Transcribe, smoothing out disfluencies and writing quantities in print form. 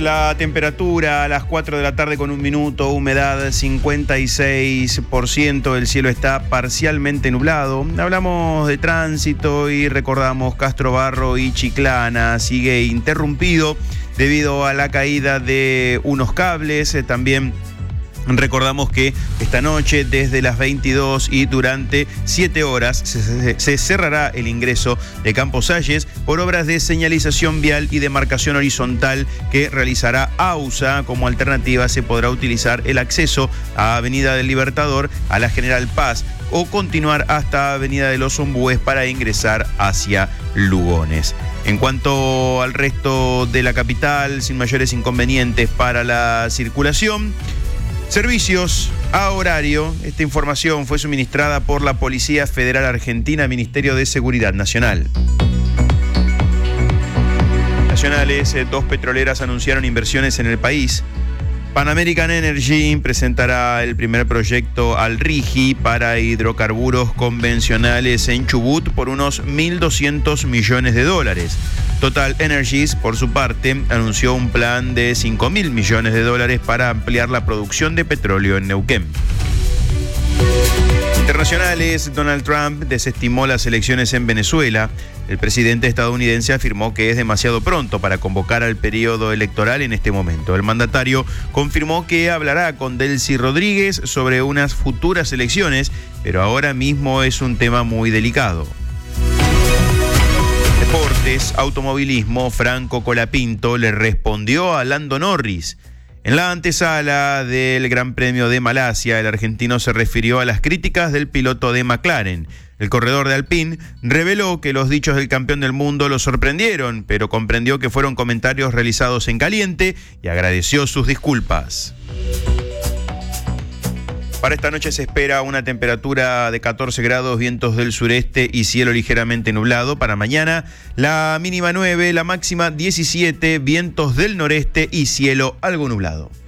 La temperatura a las 4 de la tarde con 1 minuto, humedad 56%, el cielo está parcialmente nublado. Hablamos de tránsito y recordamos Castro Barro y Chiclana sigue interrumpido debido a la caída de unos cables. También recordamos que esta noche desde las 22 y durante 7 horas se cerrará el ingreso de Campos Salles por obras de señalización vial y demarcación horizontal que realizará AUSA. Como alternativa se podrá utilizar el acceso a Avenida del Libertador, a la General Paz o continuar hasta Avenida de los Ombúes para ingresar hacia Lugones. En cuanto al resto de la capital, sin mayores inconvenientes para la circulación. Servicios a horario. Esta información fue suministrada por la Policía Federal Argentina, Ministerio de Seguridad Nacional. Nacionales, 2 petroleras anunciaron inversiones en el país. Pan American Energy presentará el primer proyecto al RIGI para hidrocarburos convencionales en Chubut por unos $1.200 millones. Total Energies, por su parte, anunció un plan de $5.000 millones para ampliar la producción de petróleo en Neuquén. Internacionales, Donald Trump desestimó las elecciones en Venezuela. El presidente estadounidense afirmó que es demasiado pronto para convocar al periodo electoral en este momento. El mandatario confirmó que hablará con Delcy Rodríguez sobre unas futuras elecciones, pero ahora mismo es un tema muy delicado. Deportes, automovilismo, Franco Colapinto le respondió a Lando Norris. En la antesala del Gran Premio de Malasia, el argentino se refirió a las críticas del piloto de McLaren. El corredor de Alpine reveló que los dichos del campeón del mundo lo sorprendieron, pero comprendió que fueron comentarios realizados en caliente y agradeció sus disculpas. Para esta noche se espera una temperatura de 14 grados, vientos del sureste y cielo ligeramente nublado. Para mañana, la mínima 9, la máxima 17, vientos del noreste y cielo algo nublado.